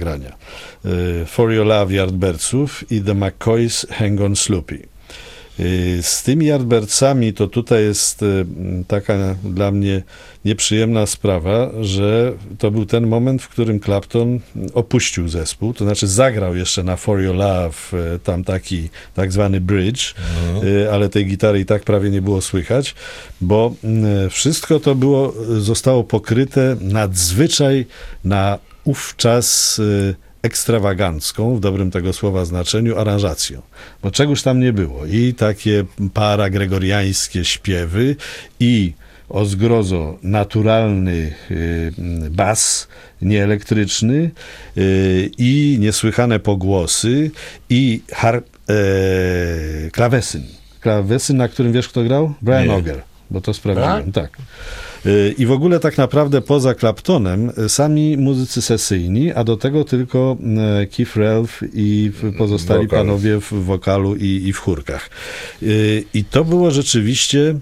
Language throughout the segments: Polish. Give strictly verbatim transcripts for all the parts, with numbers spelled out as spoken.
grania. For Your Love Yardbirdsów i The McCoys Hang On Sloopy. Z tymi Yardbirdsami to tutaj jest taka dla mnie nieprzyjemna sprawa, że to był ten moment, w którym Clapton opuścił zespół, to znaczy zagrał jeszcze na For Your Love tam taki tak zwany bridge, mhm. ale tej gitary i tak prawie nie było słychać, bo wszystko to było, zostało pokryte nadzwyczaj na ówczas ekstrawagancką, w dobrym tego słowa znaczeniu, aranżacją. Bo czegoś tam nie było. I takie paragregoriańskie śpiewy, i o zgrozo naturalny y, bas nieelektryczny, y, i niesłychane pogłosy, i harp, y, klawesyn. Klawesyn, na którym wiesz, kto grał? Brian Auger, bo to sprawdziłem. Tak. tak. I w ogóle tak naprawdę poza Claptonem sami muzycy sesyjni, a do tego tylko Keith Relf i pozostali Wokal. panowie w wokalu i, i w chórkach. I to było rzeczywiście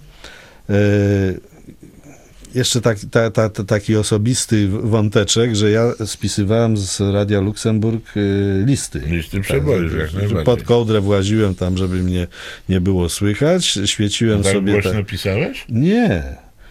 jeszcze tak, ta, ta, taki osobisty wąteczek, że ja spisywałem z Radia Luksemburg listy. Listy przebojów, jak najbardziej. Pod kołdrę właziłem tam, żeby mnie nie było słychać. Świeciłem tak sobie... głośno tak... pisałeś? Nie.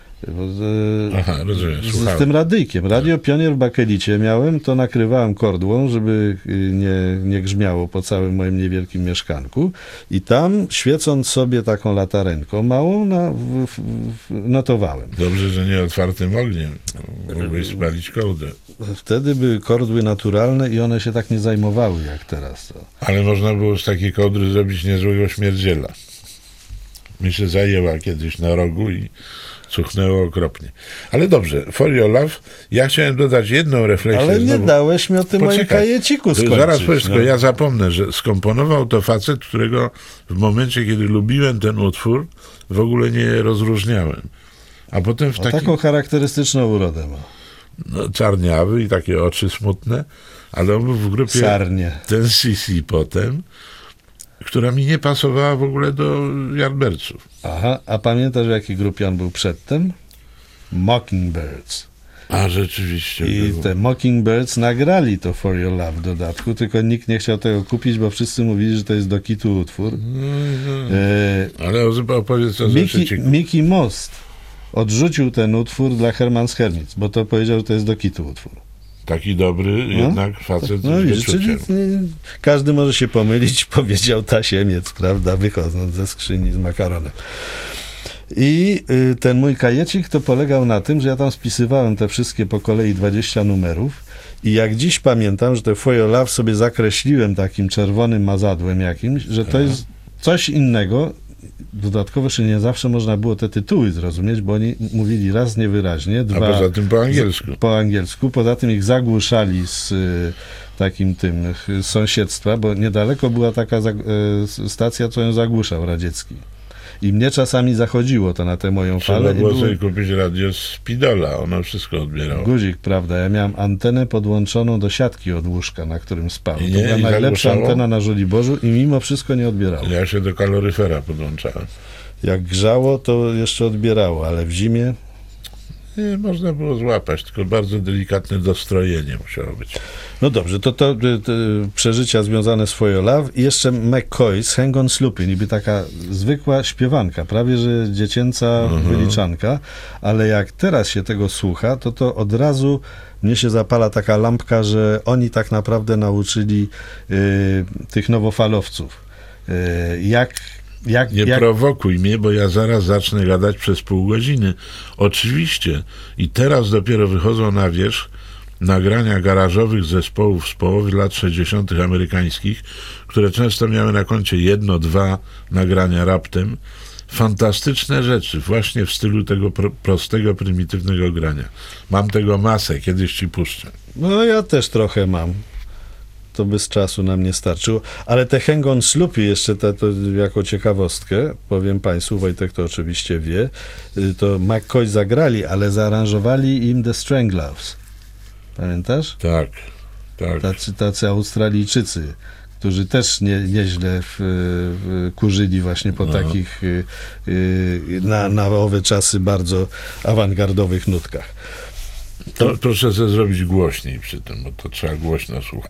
Z, Aha, rozumiem. z, z tym radyjkiem. Radio Pionier w Bakelicie miałem, to nakrywałem kordłą, żeby nie, nie grzmiało po całym moim niewielkim mieszkanku, i tam, świecąc sobie taką latarenką małą, na, w, w, notowałem. Dobrze, że nie otwartym ogniem. Mógłbyś spalić kołdę. Wtedy były kordły naturalne i one się tak nie zajmowały jak teraz. Ale można było z takiej kołdry zrobić niezłego śmierdziela. Mi się zajęła kiedyś na rogu i cuchnęło okropnie. Ale dobrze, For Your Love, ja chciałem dodać jedną refleksję. Ale nie znowu. dałeś mi o tym moim kajeciku skończyć. Zaraz powiedz, no. ja zapomnę, że skomponował to facet, którego w momencie, kiedy lubiłem ten utwór, w ogóle nie rozróżniałem. A potem w o takim... taką charakterystyczną urodę ma. No, czarniawy i takie oczy smutne, ale on był w grupie Sarnie. ten C C potem, która mi nie pasowała w ogóle do Yardbirdsów. Aha, a pamiętasz, w jakiej grupie on był przedtem? Mockingbirds. A rzeczywiście. I było. te Mockingbirds nagrali to For Your Love w dodatku, tylko nikt nie chciał tego kupić, bo wszyscy mówili, że to jest do kitu utwór. No, no. E, Ale opowiedz, co Mickey, ciekawe. Mickey Most odrzucił ten utwór dla Herman's Hermits, bo to powiedział, że to jest do kitu utwór. Taki dobry no? jednak facet no, z widzisz, czyli nie, każdy może się pomylić, powiedział tasiemiec, prawda, wychodząc ze skrzyni z makaronem. I y, ten mój kajecik to polegał na tym, że ja tam spisywałem te wszystkie po kolei dwadzieścia numerów, i jak dziś pamiętam, że te For Your Love sobie zakreśliłem takim czerwonym mazadłem jakimś, że to jest coś innego. Dodatkowo, że nie zawsze można było te tytuły zrozumieć, bo oni mówili raz niewyraźnie, dwa... A poza tym po angielsku. Z, po angielsku. Poza tym ich zagłuszali z y, takim tym y, sąsiedztwa, bo niedaleko była taka y, stacja, co ją zagłuszał, radziecki. I mnie czasami zachodziło to na tę moją Trzeba falę. było i sobie kupić radio z Pidola, ono wszystko odbierało. Guzik, prawda, ja miałem antenę podłączoną do siatki od łóżka, na którym spałem. I to nie, była i najlepsza zagłuszało? antena na Żoliborzu i mimo wszystko nie odbierało. Ja się do kaloryfera podłączałem. Jak grzało, to jeszcze odbierało, ale w zimie... Nie, można było złapać, tylko bardzo delikatne dostrojenie musiało być. No dobrze, to, to, to przeżycia związane z For Your Love i jeszcze McCoys Hang On Sloopy, niby taka zwykła śpiewanka, prawie że dziecięca mhm. wyliczanka, ale jak teraz się tego słucha, to to od razu mnie się zapala taka lampka, że oni tak naprawdę nauczyli y, tych nowofalowców. Y, jak Jak, nie jak... prowokuj mnie, bo ja zaraz zacznę gadać przez pół godziny. Oczywiście. I teraz dopiero wychodzą na wierzch nagrania garażowych zespołów z połowy lat sześćdziesiątych amerykańskich, które często miały na koncie jedno, dwa nagrania raptem. Fantastyczne rzeczy, właśnie w stylu tego pro, prostego, prymitywnego grania. Mam tego masę, kiedyś ci puszczę. No ja też trochę mam. To bez czasu nam nie starczyło. Ale te Hang On Sloopy jeszcze te, to jako ciekawostkę, powiem Państwu, Wojtek to oczywiście wie, to McCoy zagrali, ale zaaranżowali im The Stranglers. Pamiętasz? Tak, tak. Tacy, tacy Australijczycy, którzy też nie, nieźle w, w, kurzyli właśnie po no. takich y, y, na, na owe czasy bardzo awangardowych nutkach. To proszę sobie zrobić głośniej przy tym, bo to trzeba głośno słuchać.